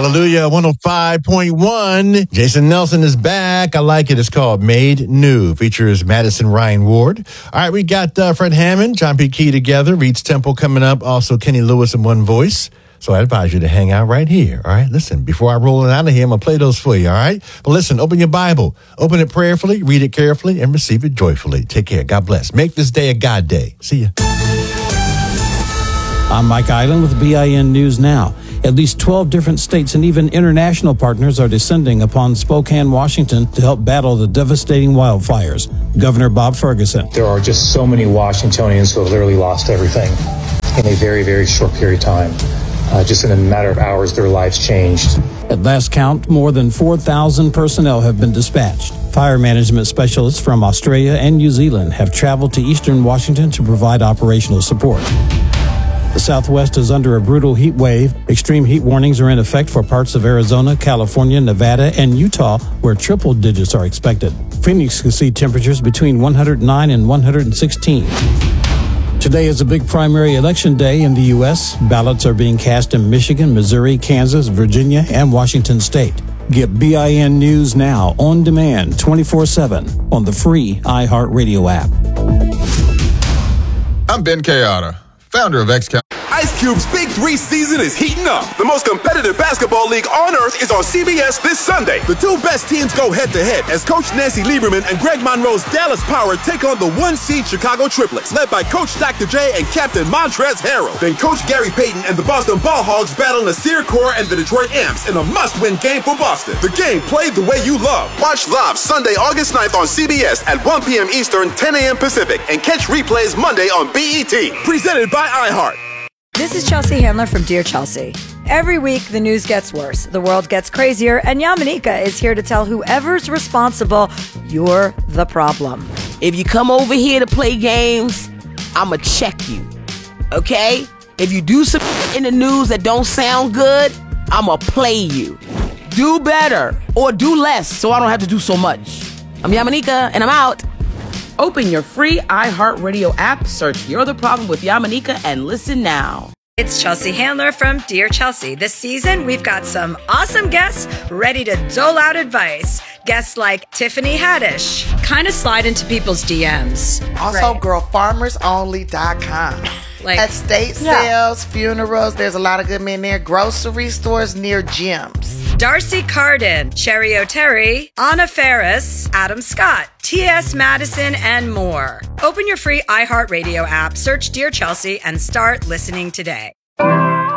Hallelujah, 105.1. Jason Nelson is back. I like it. It's called Made New. Features Madison Ryan Ward. All right, we got Fred Hammond, John P. Key together. Reed's Temple coming up. Also Kenny Lewis in one voice. So I advise you to hang out right here. All right, listen, before I roll it out of here, I'm going to play those for you. All right. But listen, open your Bible. Open it prayerfully, read it carefully, and receive it joyfully. Take care. God bless. Make this day a God day. See ya. I'm Mike Island with BIN News Now. At least 12 different states and even international partners are descending upon Spokane, Washington to help battle the devastating wildfires. Governor Bob Ferguson. There are just so many Washingtonians who have literally lost everything in a very, very short period of time. Just in a matter of hours, their lives changed. At last count, more than 4,000 personnel have been dispatched. Fire management specialists from Australia and New Zealand have traveled to eastern Washington to provide operational support. The Southwest is under a brutal heat wave. Extreme heat warnings are in effect for parts of Arizona, California, Nevada, and Utah, where triple digits are expected. Phoenix can see temperatures between 109 and 116. Today is a big primary election day in the U.S. Ballots are being cast in Michigan, Missouri, Kansas, Virginia, and Washington State. Get BIN News Now on demand 24/7 on the free iHeartRadio app. I'm Ben Kayada, founder of XCal. Ice Cube's Big 3 season is heating up. The most competitive basketball league on earth is on CBS this Sunday. The two best teams go head-to-head as Coach Nancy Lieberman and Greg Monroe's Dallas Power take on the one-seed Chicago Triplets, led by Coach Dr. J and Captain Montrezl Harrell. Then Coach Gary Payton and the Boston Ball Hogs battle Nasir Kaur and the Detroit Amps in a must-win game for Boston. The game played the way you love. Watch live Sunday, August 9th on CBS at 1 p.m. Eastern, 10 a.m. Pacific, and catch replays Monday on BET. Presented by iHeart. This is Chelsea Handler from Dear Chelsea. Every week, the news gets worse, the world gets crazier, and Yamanika is here to tell whoever's responsible, you're the problem. If you come over here to play games, I'ma check you, okay? If you do something in the news that don't sound good, I'ma play you. Do better, or do less, so I don't have to do so much. I'm Yamanika, and I'm out. Open your free iHeartRadio app, search You're the Problem with Yamanika, and listen now. It's Chelsea Handler from Dear Chelsea. This season, we've got some awesome guests ready to dole out advice. Guests like Tiffany Haddish. Kind of slide into people's DMs. Also, right. girlfarmersonly.com. Like, estate sales, funerals, there's a lot of good men there. Grocery stores near gyms. Darcy Carden, Cherry O'Terry, Anna Ferris, Adam Scott, T.S. Madison, and more. Open your free iHeartRadio app, search Dear Chelsea, and start listening today.